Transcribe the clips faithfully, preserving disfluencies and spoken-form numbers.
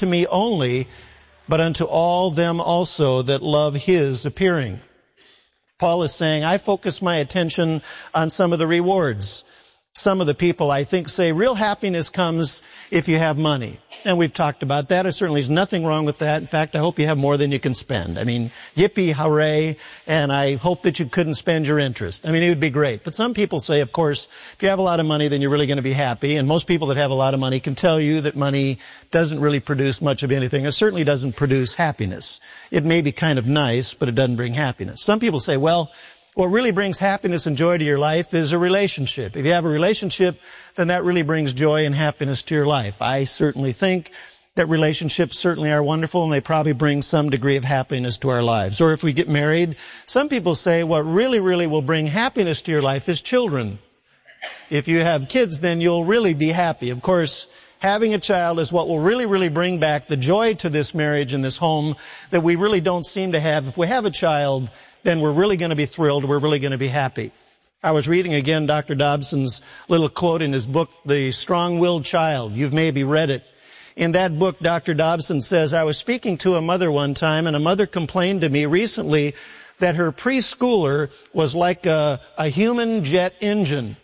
unto me only, but unto all them also that love his appearing. Paul is saying, I focus my attention on some of the rewards. Some of the people, I think, say real happiness comes if you have money. And we've talked about that. There certainly is nothing wrong with that. In fact, I hope you have more than you can spend. I mean, yippee, hooray, and I hope that you couldn't spend your interest. I mean, it would be great. But some people say, of course, if you have a lot of money, then you're really going to be happy. And most people that have a lot of money can tell you that money doesn't really produce much of anything. It certainly doesn't produce happiness. It may be kind of nice, but it doesn't bring happiness. Some people say, well, what really brings happiness and joy to your life is a relationship. If you have a relationship, then that really brings joy and happiness to your life. I certainly think that relationships certainly are wonderful, and they probably bring some degree of happiness to our lives. Or if we get married, some people say what really, really will bring happiness to your life is children. If you have kids, then you'll really be happy. Of course, having a child is what will really, really bring back the joy to this marriage and this home that we really don't seem to have. If we have a child, then we're really going to be thrilled. We're really going to be happy. I was reading again Doctor Dobson's little quote in his book, The Strong-Willed Child. You've maybe read it. In that book, Doctor Dobson says, I was speaking to a mother one time, and a mother complained to me recently that her preschooler was like a, a human jet engine.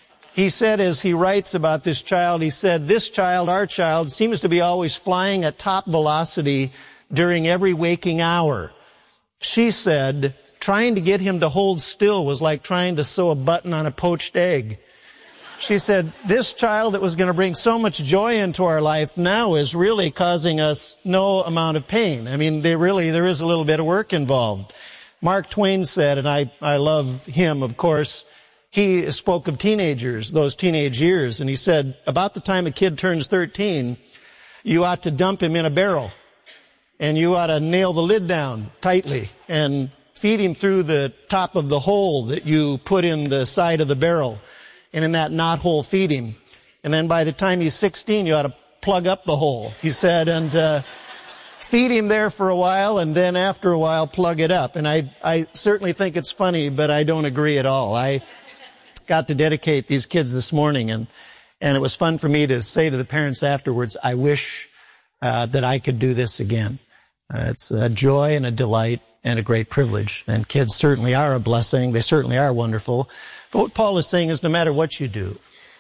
He said, as he writes about this child, he said, this child, our child, seems to be always flying at top velocity during every waking hour. She said, trying to get him to hold still was like trying to sew a button on a poached egg. She said, this child that was going to bring so much joy into our life now is really causing us no amount of pain. I mean, they really, there is a little bit of work involved. Mark Twain said, and I, I love him, of course, he spoke of teenagers, those teenage years, and he said, about the time a kid turns thirteen, you ought to dump him in a barrel, and you ought to nail the lid down tightly, and feed him through the top of the hole that you put in the side of the barrel. And in that knot hole, feed him. And then by the time he's sixteen, you ought to plug up the hole, he said, and uh, feed him there for a while, and then after a while, plug it up. And I, I certainly think it's funny, but I don't agree at all. I got to dedicate these kids this morning, and, and it was fun for me to say to the parents afterwards, I wish uh, that I could do this again. Uh, it's a joy and a delight and a great privilege. And kids certainly are a blessing. They certainly are wonderful. But what Paul is saying is no matter what you do,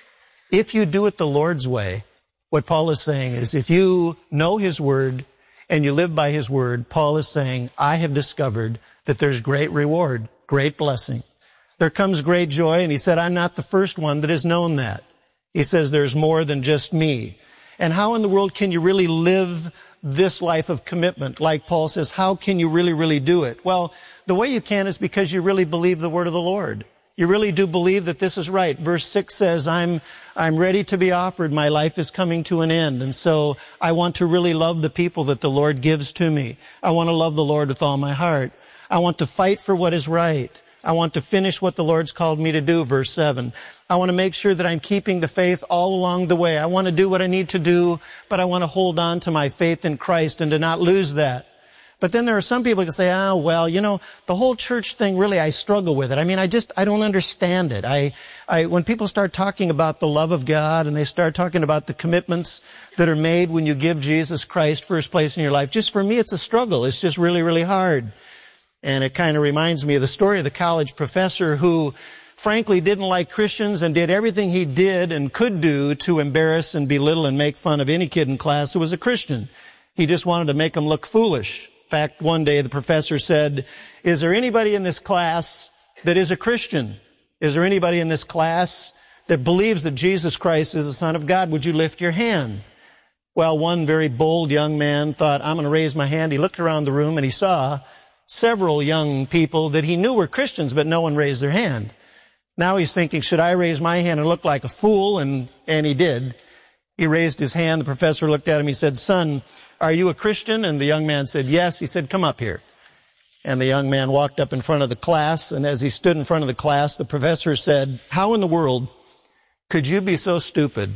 if you do it the Lord's way, what Paul is saying is if you know His Word and you live by His Word, Paul is saying, I have discovered that there's great reward, great blessing. There comes great joy. And he said, I'm not the first one that has known that. He says there's more than just me. And how in the world can you really live this life of commitment? Like Paul says, how can you really, really do it? Well, the way you can is because you really believe the word of the Lord. You really do believe that this is right. Verse six says, I'm, I'm ready to be offered. My life is coming to an end. And so I want to really love the people that the Lord gives to me. I want to love the Lord with all my heart. I want to fight for what is right. I want to finish what the Lord's called me to do, verse seven. I want to make sure that I'm keeping the faith all along the way. I want to do what I need to do, but I want to hold on to my faith in Christ and to not lose that. But then there are some people who say, oh, well, you know, the whole church thing, really, I struggle with it. I mean, I just, I don't understand it. I, I, when people start talking about the love of God and they start talking about the commitments that are made when you give Jesus Christ first place in your life, just for me, it's a struggle. It's just really, really hard. And it kind of reminds me of the story of the college professor who frankly didn't like Christians and did everything he did and could do to embarrass and belittle and make fun of any kid in class who was a Christian. He just wanted to make them look foolish. In fact, one day the professor said, is there anybody in this class that is a Christian? Is there anybody in this class that believes that Jesus Christ is the Son of God? Would you lift your hand? Well, one very bold young man thought, I'm going to raise my hand. He looked around the room and he saw several young people that he knew were Christians, but no one raised their hand. Now he's thinking, should I raise my hand and look like a fool? And, and he did. He raised his hand. The professor looked at him. He said, son, are you a Christian? And the young man said, yes. He said, come up here. And the young man walked up in front of the class. And as he stood in front of the class, the professor said, how in the world could you be so stupid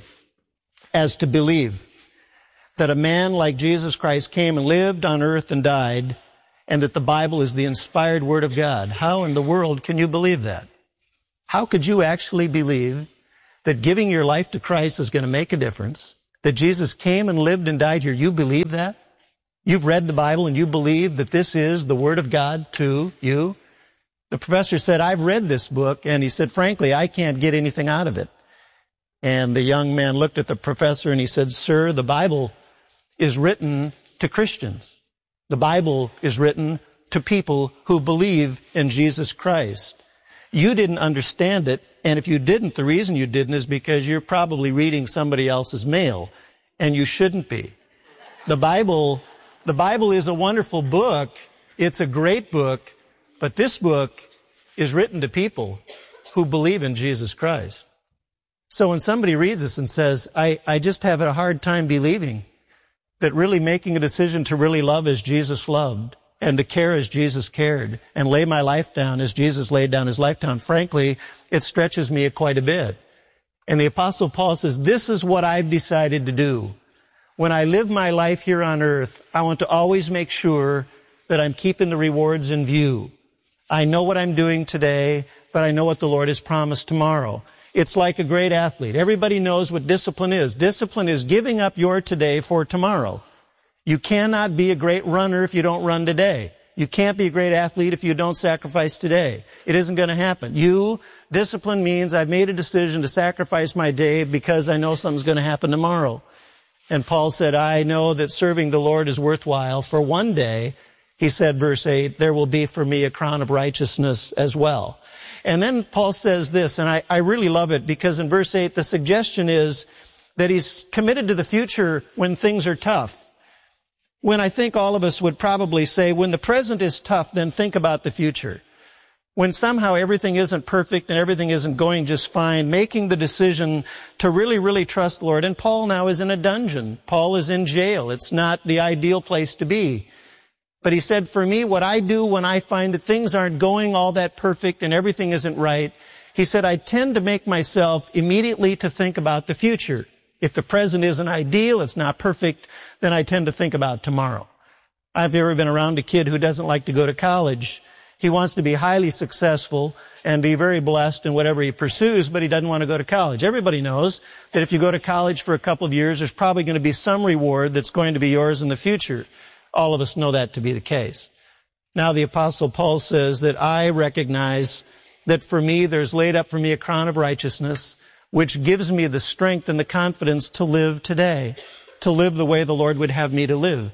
as to believe that a man like Jesus Christ came and lived on earth and died, and that the Bible is the inspired Word of God? How in the world can you believe that? How could you actually believe that giving your life to Christ is going to make a difference, that Jesus came and lived and died here. You believe that? You've read the Bible and you believe that this is the Word of God to you? The professor said, I've read this book, and he said, frankly, I can't get anything out of it. And the young man looked at the professor and he said, sir, the Bible is written to Christians. The Bible is written to people who believe in Jesus Christ. You didn't understand it, and if you didn't, the reason you didn't is because you're probably reading somebody else's mail, and you shouldn't be. The Bible, the Bible is a wonderful book. It's a great book, but this book is written to people who believe in Jesus Christ. So when somebody reads this and says, I, I just have a hard time believing that really making a decision to really love as Jesus loved and to care as Jesus cared and lay my life down as Jesus laid down his life down, frankly, it stretches me quite a bit. And the Apostle Paul says, this is what I've decided to do. When I live my life here on earth, I want to always make sure that I'm keeping the rewards in view. I know what I'm doing today, but I know what the Lord has promised tomorrow. It's like a great athlete. Everybody knows what discipline is. Discipline is giving up your today for tomorrow. You cannot be a great runner if you don't run today. You can't be a great athlete if you don't sacrifice today. It isn't going to happen. You, discipline means I've made a decision to sacrifice my day because I know something's going to happen tomorrow. And Paul said, I know that serving the Lord is worthwhile. For one day, he said, verse eight, there will be for me a crown of righteousness as well. And then Paul says this, and I, I really love it, because in verse eight, the suggestion is that he's committed to the future when things are tough. When I think all of us would probably say, when the present is tough, then think about the future. When somehow everything isn't perfect and everything isn't going just fine, making the decision to really, really trust the Lord. And Paul now is in a dungeon. Paul is in jail. It's not the ideal place to be. But he said, for me, what I do when I find that things aren't going all that perfect and everything isn't right, he said, I tend to make myself immediately to think about the future. If the present isn't ideal, it's not perfect, then I tend to think about tomorrow. I've ever been around a kid who doesn't like to go to college. He wants to be highly successful and be very blessed in whatever he pursues, but he doesn't want to go to college. Everybody knows that if you go to college for a couple of years, there's probably going to be some reward that's going to be yours in the future. All of us know that to be the case. Now the Apostle Paul says that I recognize that for me, there's laid up for me a crown of righteousness, which gives me the strength and the confidence to live today, to live the way the Lord would have me to live.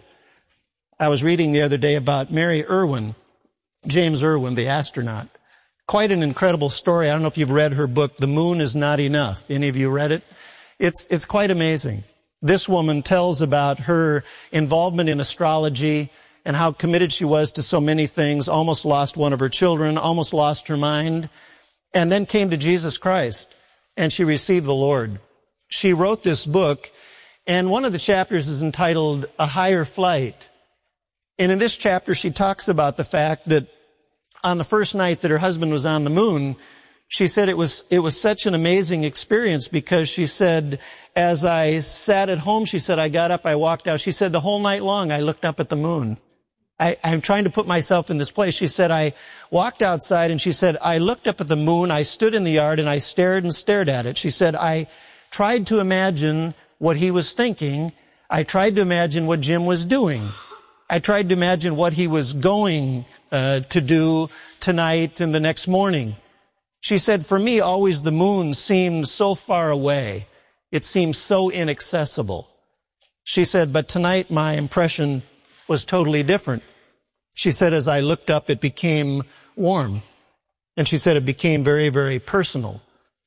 I was reading the other day about Mary Irwin, James Irwin, the astronaut. Quite an incredible story. I don't know if you've read her book, The Moon is Not Enough. Any of you read it? It's, it's quite amazing. This woman tells about her involvement in astrology and how committed she was to so many things, almost lost one of her children, almost lost her mind, and then came to Jesus Christ, and she received the Lord. She wrote this book, and one of the chapters is entitled A Higher Flight. And in this chapter, she talks about the fact that on the first night that her husband was on the moon, she said it was, it was such an amazing experience because she said, as I sat at home, she said, I got up, I walked out. She said, the whole night long, I looked up at the moon. I, I'm trying to put myself in this place. She said, I walked outside and she said, I looked up at the moon, I stood in the yard and I stared and stared at it. She said, I tried to imagine what he was thinking. I tried to imagine what Jim was doing. I tried to imagine what he was going uh, to do tonight and the next morning. She said, for me, always the moon seemed so far away. It seemed so inaccessible. She said, but tonight my impression was totally different. She said, as I looked up, it became warm. And she said, it became very, very personal.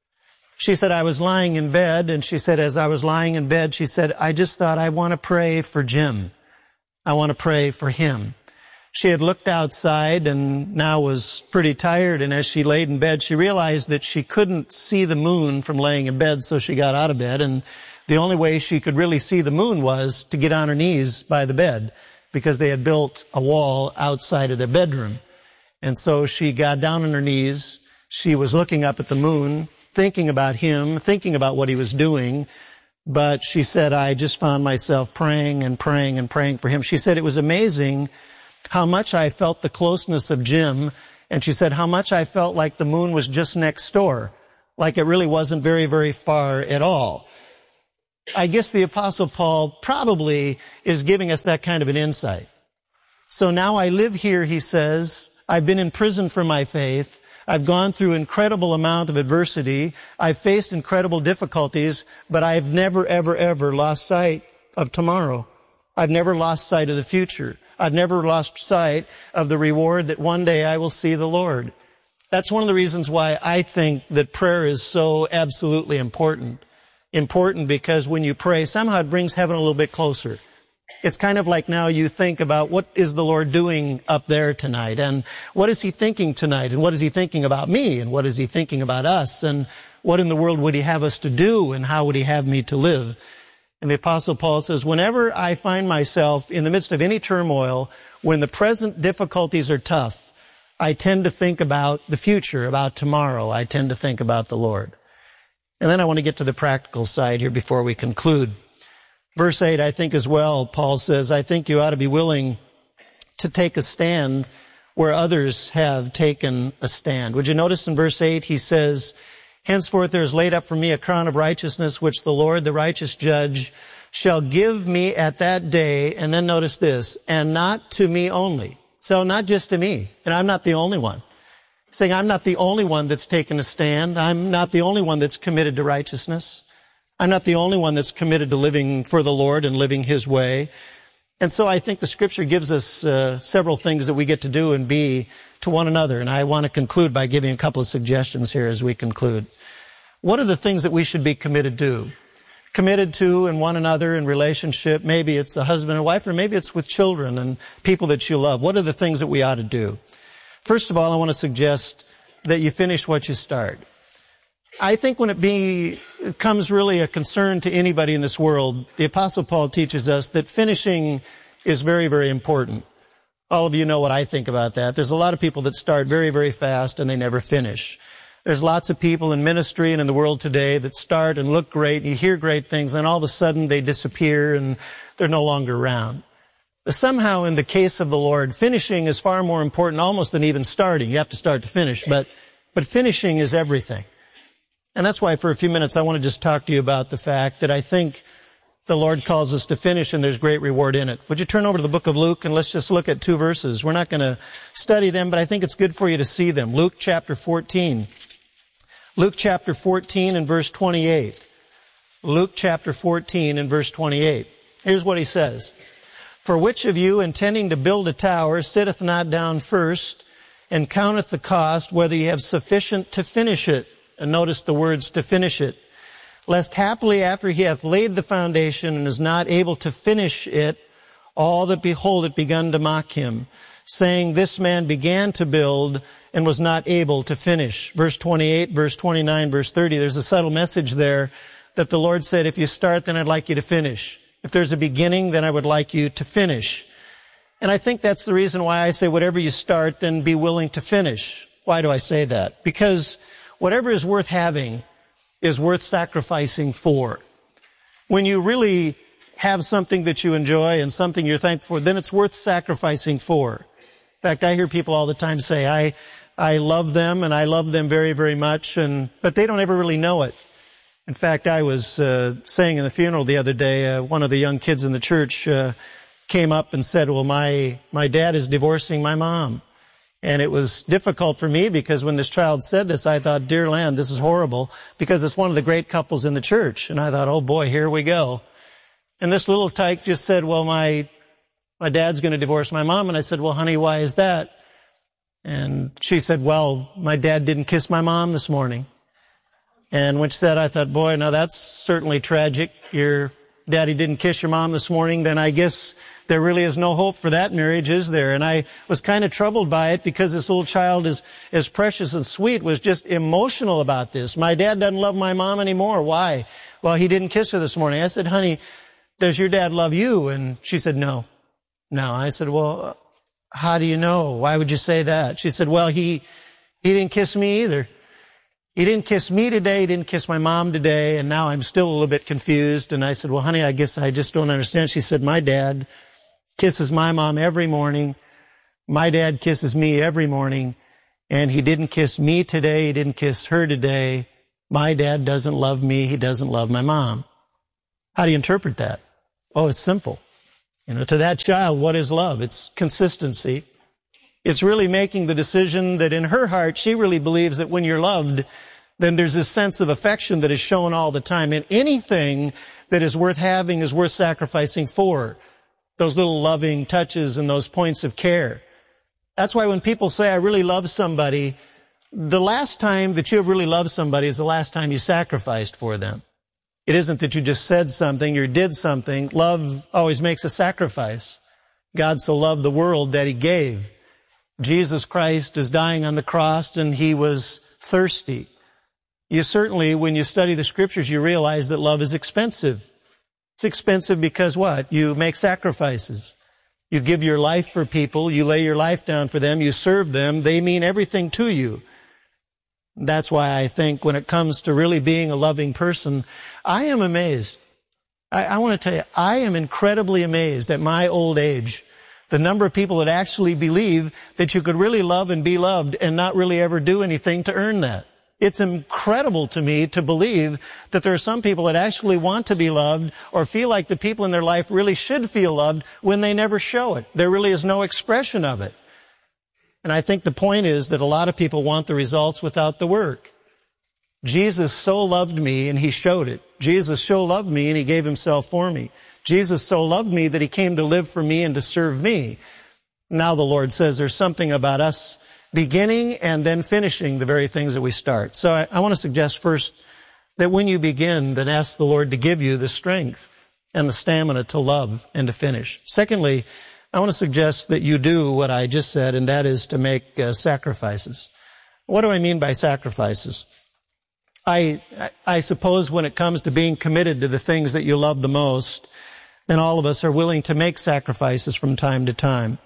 She said, I was lying in bed, and she said, as I was lying in bed, she said, I just thought, I want to pray for Jim. I want to pray for him. She had looked outside and now was pretty tired, and as she laid in bed, she realized that she couldn't see the moon from laying in bed, so she got out of bed, and the only way she could really see the moon was to get on her knees by the bed, because they had built a wall outside of their bedroom. And so she got down on her knees. She was looking up at the moon, thinking about him, thinking about what he was doing, but she said, I just found myself praying and praying and praying for him. She said it was amazing how much I felt the closeness of Jim, and she said how much I felt like the moon was just next door, like it really wasn't very, very far at all. I guess the Apostle Paul probably is giving us that kind of an insight. So now I live here, he says. I've been in prison for my faith. I've gone through incredible amount of adversity. I've faced incredible difficulties, but I've never, ever, ever lost sight of tomorrow. I've never lost sight of the future. I've never lost sight of the reward that one day I will see the Lord. That's one of the reasons why I think that prayer is so absolutely important. Important because when you pray, somehow it brings heaven a little bit closer. It's kind of like now you think about what is the Lord doing up there tonight, and what is He thinking tonight, and what is He thinking about me, and what is He thinking about us, and what in the world would He have us to do, and how would He have me to live? And the Apostle Paul says, whenever I find myself in the midst of any turmoil, when the present difficulties are tough, I tend to think about the future, about tomorrow. I tend to think about the Lord. And then I want to get to the practical side here before we conclude. Verse eight, I think as well, Paul says, I think you ought to be willing to take a stand where others have taken a stand. Would you notice in verse eight, he says, henceforth there is laid up for me a crown of righteousness, which the Lord, the righteous judge, shall give me at that day. And then notice this, and not to me only. So not just to me, and I'm not the only one. Saying I'm not the only one that's taken a stand. I'm not the only one that's committed to righteousness. I'm not the only one that's committed to living for the Lord and living His way. And so I think the Scripture gives us uh, several things that we get to do and be to one another. And I want to conclude by giving a couple of suggestions here as we conclude. What are the things that we should be committed to? Committed to in one another in relationship. Maybe it's a husband and wife, or maybe it's with children and people that you love. What are the things that we ought to do? First of all, I want to suggest that you finish what you start. I think when it be, becomes really a concern to anybody in this world, the Apostle Paul teaches us that finishing is very, very important. All of you know what I think about that. There's a lot of people that start very, very fast and they never finish. There's lots of people in ministry and in the world today that start and look great and you hear great things, then all of a sudden they disappear and they're no longer around. But somehow in the case of the Lord, finishing is far more important almost than even starting. You have to start to finish, but, but finishing is everything. And that's why for a few minutes I want to just talk to you about the fact that I think the Lord calls us to finish and there's great reward in it. Would you turn over to the book of Luke and let's just look at two verses. We're not going to study them, but I think it's good for you to see them. Luke chapter fourteen. Luke chapter fourteen and verse twenty-eight. Luke chapter fourteen and verse twenty-eight. Here's what he says. For which of you, intending to build a tower, sitteth not down first and counteth the cost, whether ye have sufficient to finish it? And notice the words, to finish it. Lest haply after he hath laid the foundation and is not able to finish it, all that behold it begun to mock him, saying, this man began to build and was not able to finish. Verse twenty-eight, verse twenty-nine, verse thirty, there's a subtle message there that the Lord said, if you start, then I'd like you to finish. If there's a beginning, then I would like you to finish. And I think that's the reason why I say whatever you start, then be willing to finish. Why do I say that? Because whatever is worth having is worth sacrificing for. When you really have something that you enjoy and something you're thankful for, then it's worth sacrificing for. In fact, I hear people all the time say, I, I love them and I love them very, very much, and, but they don't ever really know it. In fact, I was uh, saying in the funeral the other day, uh, one of the young kids in the church uh, came up and said, well, my, my dad is divorcing my mom. And it was difficult for me because when this child said this, I thought, dear land, this is horrible, because it's one of the great couples in the church. And I thought, oh boy, here we go. And this little tyke just said, well, my, my dad's going to divorce my mom. And I said, well, honey, why is that? And she said, well, my dad didn't kiss my mom this morning. And when she said, I thought, boy, now that's certainly tragic. Your daddy didn't kiss your mom this morning, then I guess there really is no hope for that marriage, is there? And I was kind of troubled by it because this little child is as precious and sweet, was just emotional about this. My dad doesn't love my mom anymore. Why? Well, he didn't kiss her this morning. I said, honey, does your dad love you? And she said, no. No. I said, well, how do you know? Why would you say that? She said, well, he, he didn't kiss me either. He didn't kiss me today, he didn't kiss my mom today, and now I'm still a little bit confused. And I said, well, honey, I guess I just don't understand. She said, my dad kisses my mom every morning. My dad kisses me every morning. And he didn't kiss me today, he didn't kiss her today. My dad doesn't love me, he doesn't love my mom. How do you interpret that? Oh, it's simple. You know, to that child, what is love? It's consistency. It's really making the decision that in her heart, she really believes that when you're loved, then there's this sense of affection that is shown all the time. And anything that is worth having is worth sacrificing for. Those little loving touches and those points of care. That's why when people say, I really love somebody, the last time that you have really loved somebody is the last time you sacrificed for them. It isn't that you just said something or did something. Love always makes a sacrifice. God so loved the world that He gave. Jesus Christ is dying on the cross and He was thirsty. You certainly, when you study the Scriptures, you realize that love is expensive. It's expensive because what? You make sacrifices. You give your life for people. You lay your life down for them. You serve them. They mean everything to you. That's why I think when it comes to really being a loving person, I am amazed. I, I want to tell you, I am incredibly amazed at my old age, the number of people that actually believe that you could really love and be loved and not really ever do anything to earn that. It's incredible to me to believe that there are some people that actually want to be loved or feel like the people in their life really should feel loved when they never show it. There really is no expression of it. And I think the point is that a lot of people want the results without the work. Jesus so loved me and He showed it. Jesus so loved me and He gave Himself for me. Jesus so loved me that He came to live for me and to serve me. Now the Lord says there's something about us beginning and then finishing the very things that we start. So I, I want to suggest first that when you begin, then ask the Lord to give you the strength and the stamina to love and to finish. Secondly, I want to suggest that you do what I just said, and that is to make uh, sacrifices. What do I mean by sacrifices? I, I suppose when it comes to being committed to the things that you love the most, then all of us are willing to make sacrifices from time to time.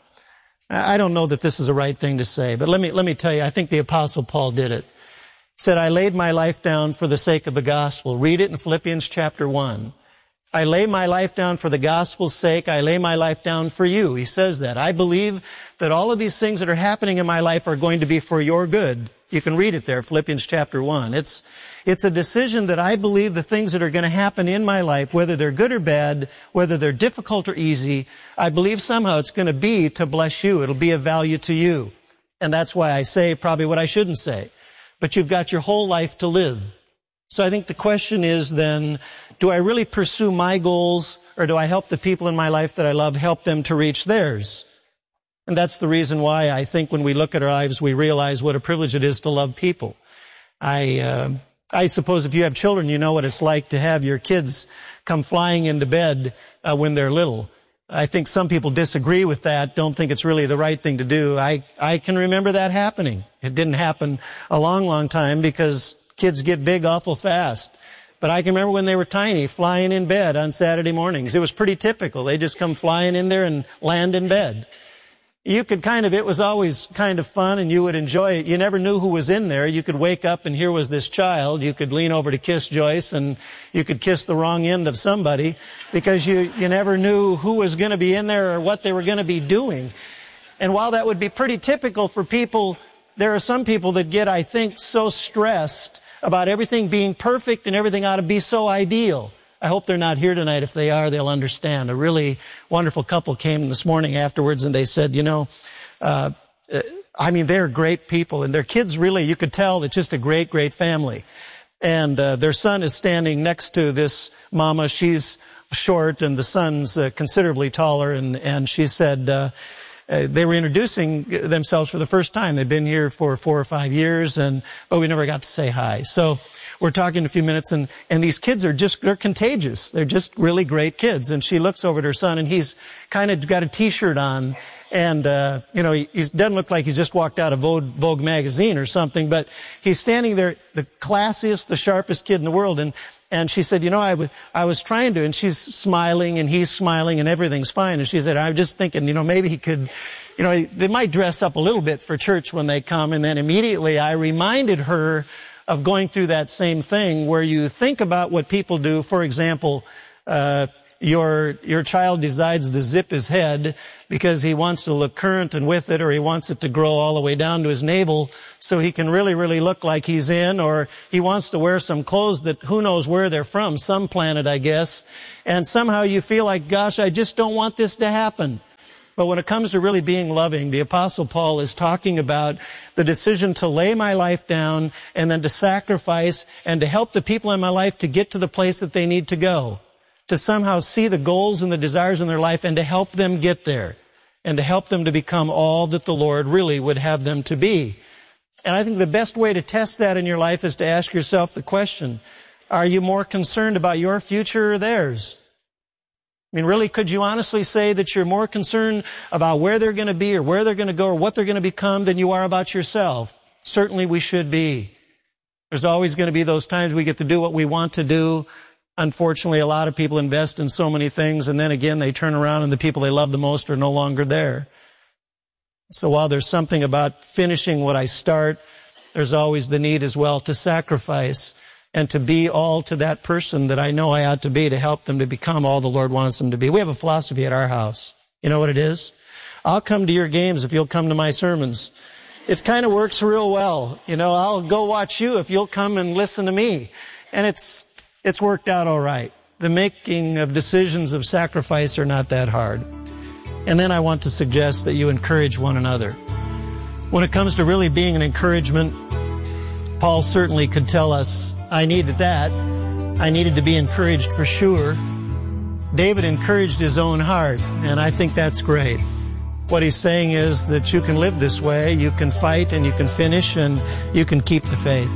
I don't know that this is the right thing to say, but let me, let me tell you, I think the Apostle Paul did it. He said, I laid my life down for the sake of the gospel. Read it in Philippians chapter one. I lay my life down for the gospel's sake. I lay my life down for you. He says that. I believe that all of these things that are happening in my life are going to be for your good. You can read it there, Philippians chapter one. It's, it's a decision that I believe the things that are going to happen in my life, whether they're good or bad, whether they're difficult or easy, I believe somehow it's going to be to bless you. It'll be of value to you. And that's why I say probably what I shouldn't say. But you've got your whole life to live. So I think the question is then, do I really pursue my goals, or do I help the people in my life that I love, help them to reach theirs? And that's the reason why I think when we look at our lives, we realize what a privilege it is to love people. I, uh, I suppose if you have children, you know what it's like to have your kids come flying into bed uh, when they're little. I think some people disagree with that, don't think it's really the right thing to do. I, I can remember that happening. It didn't happen a long, long time because kids get big awful fast. But I can remember when they were tiny, flying in bed on Saturday mornings. It was pretty typical. They just come flying in there and land in bed. You could kind of, it was always kind of fun and you would enjoy it. You never knew who was in there. You could wake up and here was this child. You could lean over to kiss Joyce and you could kiss the wrong end of somebody because you, you never knew who was going to be in there or what they were going to be doing. And while that would be pretty typical for people, there are some people that get, I think, so stressed about everything being perfect and everything ought to be so ideal. I hope they're not here tonight. If they are, they'll understand. A really wonderful couple came this morning afterwards and they said, you know, uh, I mean, they're great people and their kids really, you could tell it's just a great, great family. And uh, their son is standing next to this mama. She's short and the son's uh, considerably taller. And, and she said, uh, uh, they were introducing themselves for the first time. They've been here for four or five years and, but we never got to say hi. So we're talking a few minutes and, and these kids are just, they're contagious. They're just really great kids. And she looks over at her son and he's kind of got a t-shirt on and, uh, you know, he, he doesn't look like he just walked out of Vogue, Vogue magazine or something, but he's standing there, the classiest, the sharpest kid in the world. And, and she said, you know, I was, I was trying to, and she's smiling and he's smiling and everything's fine. And she said, I'm just thinking, you know, maybe he could, you know, they might dress up a little bit for church when they come. And then immediately I reminded her of going through that same thing where you think about what people do. For example, uh, your your child decides to zip his head because he wants to look current and with it, or he wants it to grow all the way down to his navel so he can really, really look like he's in, or he wants to wear some clothes that who knows where they're from, some planet, I guess, and somehow you feel like, gosh, I just don't want this to happen. But when it comes to really being loving, the Apostle Paul is talking about the decision to lay my life down and then to sacrifice and to help the people in my life to get to the place that they need to go, to somehow see the goals and the desires in their life and to help them get there and to help them to become all that the Lord really would have them to be. And I think the best way to test that in your life is to ask yourself the question, are you more concerned about your future or theirs? I mean, really, could you honestly say that you're more concerned about where they're going to be or where they're going to go or what they're going to become than you are about yourself? Certainly we should be. There's always going to be those times we get to do what we want to do. Unfortunately, a lot of people invest in so many things, and then again, they turn around and the people they love the most are no longer there. So while there's something about finishing what I start, there's always the need as well to sacrifice and to be all to that person that I know I ought to be to help them to become all the Lord wants them to be. We have a philosophy at our house. You know what it is? I'll come to your games if you'll come to my sermons. It kind of works real well. You know, I'll go watch you if you'll come and listen to me. And it's it's worked out all right. The making of decisions of sacrifice are not that hard. And then I want to suggest that you encourage one another. When it comes to really being an encouragement, Paul certainly could tell us, I needed that. I needed to be encouraged for sure. David encouraged his own heart, and I think that's great. What he's saying is that you can live this way, you can fight and you can finish and you can keep the faith.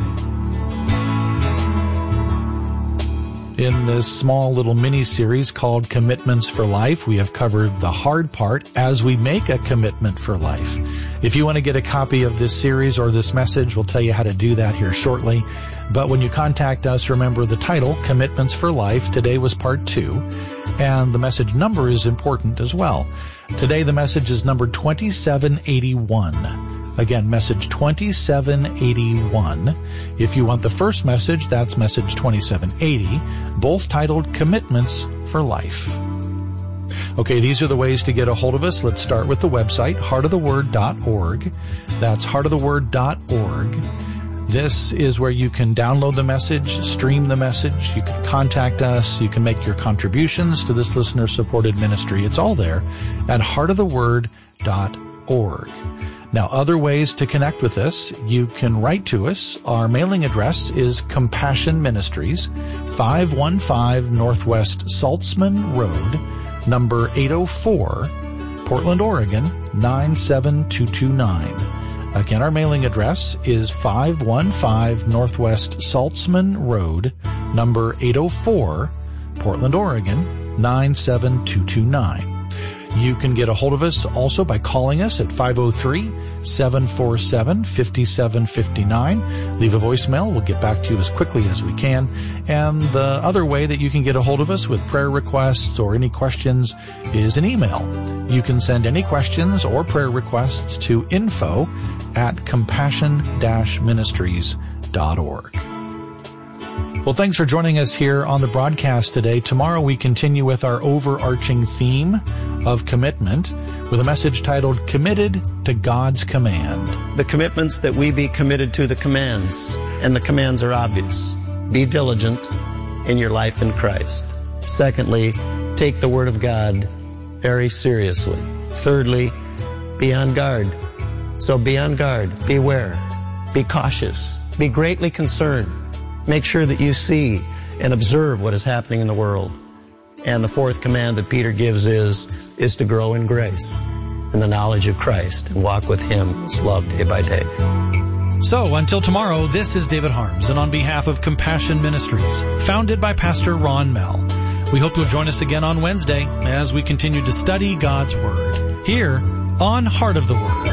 In this small little mini-series called Commitments for Life, we have covered the hard part as we make a commitment for life. If you want to get a copy of this series or this message, we'll tell you how to do that here shortly. But when you contact us, remember the title, Commitments for Life. Today was part two, and the message number is important as well. Today the message is number twenty-seven eighty-one. Again, message twenty-seven eighty-one. If you want the first message, that's message twenty-seven eighty, both titled Commitments for Life. Okay, these are the ways to get a hold of us. Let's start with the website, heart of the word dot org. That's heart of the word dot org. This is where you can download the message, stream the message, you can contact us, you can make your contributions to this listener-supported ministry. It's all there at heart of the word dot org. Now, other ways to connect with us, you can write to us. Our mailing address is Compassion Ministries, five one five Northwest Saltzman Road, number eight oh four, Portland, Oregon, nine seven two two nine. Again, our mailing address is five one five Northwest Saltzman Road, number eight oh four, Portland, Oregon, nine seven two two nine. You can get a hold of us also by calling us at five oh three, seven four seven, five seven five nine. Leave a voicemail. We'll get back to you as quickly as we can. And the other way that you can get a hold of us with prayer requests or any questions is an email. You can send any questions or prayer requests to info at compassion dash ministries dot org. Well, thanks for joining us here on the broadcast today. Tomorrow we continue with our overarching theme of commitment with a message titled Committed to God's Command. The commitments that we be committed to the commands, and the commands are obvious. Be diligent in your life in Christ. Secondly, take the Word of God very seriously. Thirdly, be on guard. So be on guard, beware, be cautious, be greatly concerned. Make sure that you see and observe what is happening in the world. And the fourth command that Peter gives is, is to grow in grace, in the knowledge of Christ, and walk with Him as love day by day. So, until tomorrow, this is David Harms, and on behalf of Compassion Ministries, founded by Pastor Ron Mell, we hope you'll join us again on Wednesday as we continue to study God's Word, here on Heart of the Word.